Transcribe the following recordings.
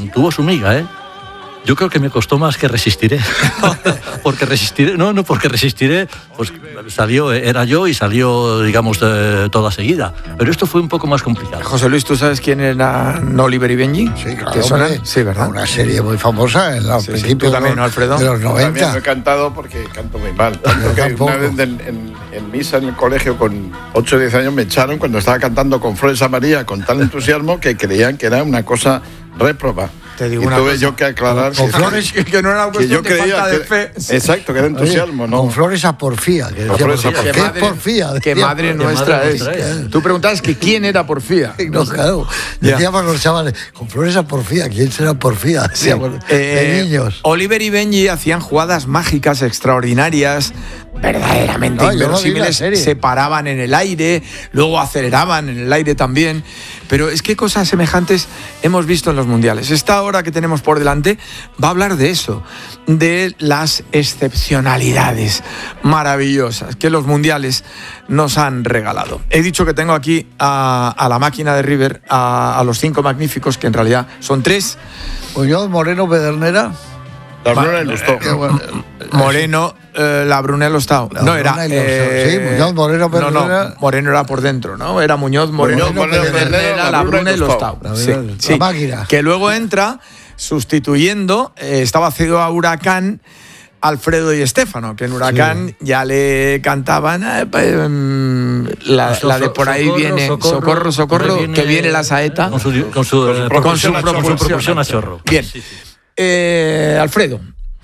tuvo su miga, ¿eh? Yo creo que me costó más que Resistiré. Porque Resistiré, pues era yo y salió, digamos, toda seguida. Pero esto fue un poco más complicado. José Luis, ¿tú sabes quién era Oliver y Benji? Sí, claro. ¿Te suena? Sí, ¿verdad? Una serie muy famosa en los principios también, ¿no, Alfredo? de los 90. También lo he cantado porque canto muy mal. Porque una vez en misa en el colegio con 8 o 10 años me echaron cuando estaba cantando con Flores a María con tal entusiasmo que creían que era una cosa réproba. Te digo y una tuve cosa. yo que aclarar Con Flores que no era una cuestión de falta de fe. Exacto, que era entusiasmo, ¿no? Con Flores a porfía. Que decíamos, Flores a porfía. ¿qué es porfía? Que madre nuestra es. Tú preguntabas que quién era Porfía. No, claro. Decíamos los chavales, con Flores a porfía, ¿quién será porfía? Decíamos, de niños. Oliver y Benji hacían jugadas mágicas extraordinarias, verdaderamente inverosímiles. Se paraban en el aire, luego aceleraban en el aire también. Pero es que cosas semejantes hemos visto en los mundiales. Esta hora que tenemos por delante va a hablar de eso, de las excepcionalidades maravillosas que los mundiales nos han regalado. He dicho que tengo aquí a la máquina de River, a los 5 magníficos, que en realidad son 3. Muñoz, Moreno, Pedernera. La Bruna y Lustó. Moreno, la Bruna y Lostao. No, era... sí, Muñoz, Moreno, Pedernera. No, Moreno era por dentro, ¿no? Era Muñoz, Moreno, Pedernera, la Bruna y Lostao. La máquina. Que luego entra sustituyendo, estaba cedido a Huracán, Alfredo y Estefano, que en Huracán ya le cantaban la de por ahí viene socorro, que viene la saeta con su propulsión a chorro. Bien. Alfredo,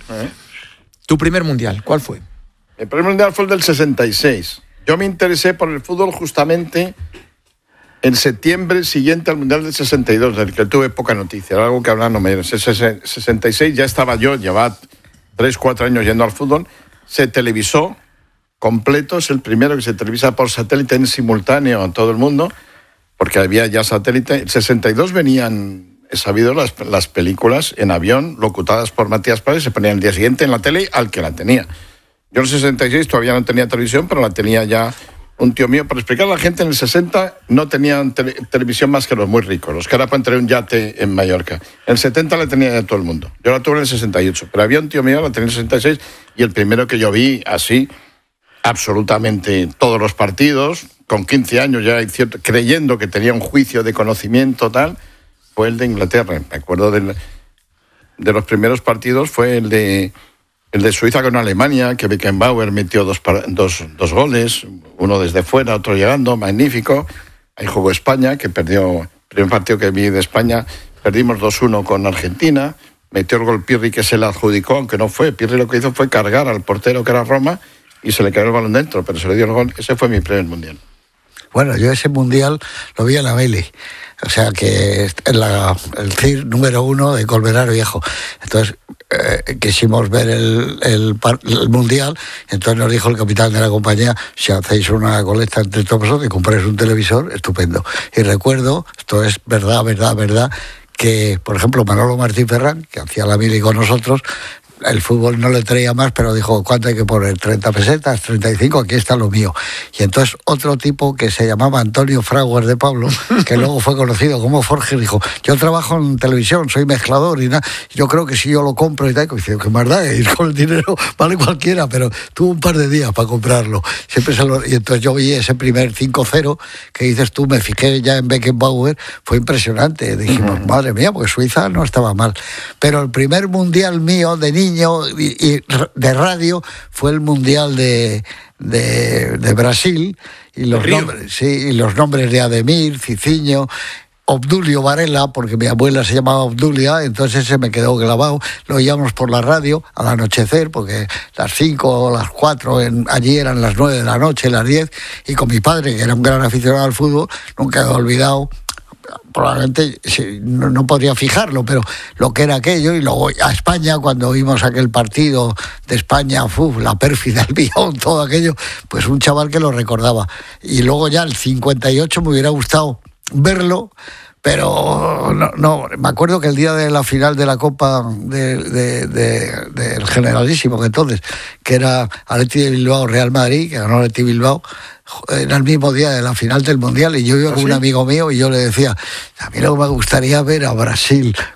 tu primer mundial, ¿cuál fue? El primer mundial fue el del 66. Yo me interesé por el fútbol justamente en septiembre siguiente al mundial del 62, del que tuve poca noticia, era algo que hablaban no me dieron. En 66 ya estaba yo, llevaba 3-4 años yendo al fútbol, se televisó completo, es el primero que se televisa por satélite en simultáneo a todo el mundo, porque había ya satélite. En 62 venían... He sabido las películas en avión, locutadas por Matías Paredes, se ponían el día siguiente en la tele al que la tenía. Yo en el 66 todavía no tenía televisión, pero la tenía ya un tío mío. Para explicar a la gente, en el 60 no tenían televisión más que los muy ricos, los que ahora pueden tener un yate en Mallorca. En el 70 la tenía ya todo el mundo. Yo la tuve en el 68, pero había un tío mío, la tenía en el 66, y el primero que yo vi así, absolutamente todos los partidos, con 15 años ya, creyendo que tenía un juicio de conocimiento tal, fue el de Inglaterra. Me acuerdo de los primeros partidos, fue el de Suiza con Alemania, que Beckenbauer metió dos goles, uno desde fuera, otro llegando, magnífico. Ahí jugó España, que perdió, el primer partido que vi de España, perdimos 2-1 con Argentina, metió el gol Pirri que se le adjudicó, aunque no fue. Pirri lo que hizo fue cargar al portero que era Roma y se le cayó el balón dentro, pero se le dio el gol. Ese fue mi primer mundial. Bueno, yo ese mundial lo vi en la Meli. O sea que el CIR número 1 de Colmenar Viejo. Entonces quisimos ver el mundial. Entonces nos dijo el capitán de la compañía: si hacéis una colecta entre todos vosotros y compráis un televisor, estupendo. Y recuerdo, esto es verdad, que por ejemplo Manolo Martín Ferrán, que hacía la mili con nosotros, el fútbol no le traía más, pero dijo: ¿cuánto hay que poner? 30 pesetas, 35, aquí está lo mío. Y entonces otro tipo que se llamaba Antonio Fraguas de Pablo, que luego fue conocido como Forge, dijo: yo trabajo en televisión, soy mezclador y nada, yo creo que si yo lo compro y tal, y dice: que más da, ir con el dinero vale cualquiera, pero tuvo un par de días para comprarlo. Y entonces yo vi ese primer 5-0 que dices tú, me fijé ya en Beckenbauer, fue impresionante. Dijimos: madre mía, porque Suiza no estaba mal. Pero el primer mundial mío de niño y de radio fue el mundial de Brasil, y los nombres de Ademir, Cicinho, Obdulio Varela, porque mi abuela se llamaba Obdulia, entonces se me quedó grabado. Lo oíamos por la radio al anochecer, porque las 5 o las 4 allí eran las 9 de la noche, las 10, y con mi padre, que era un gran aficionado al fútbol, nunca he olvidado. Probablemente no podría fijarlo, pero lo que era aquello. Y luego a España, cuando vimos aquel partido de España, la pérfida, el Billón, todo aquello, pues un chaval que lo recordaba. Y luego ya el 58 me hubiera gustado verlo, pero no, me acuerdo que el día de la final de la Copa del Generalísimo, que entonces, que era Athletic de Bilbao, Real Madrid, que ganó Athletic Bilbao, era el mismo día de la final del Mundial, y yo iba con un amigo mío y yo le decía: a mí lo que me gustaría ver a Brasil